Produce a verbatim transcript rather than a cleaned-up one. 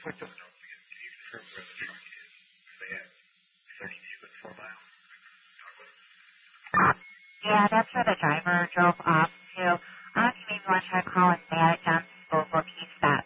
Yeah, that's where the driver drove off to. Um, you maybe want to try calling Matt Johnson's Global Peace Stop.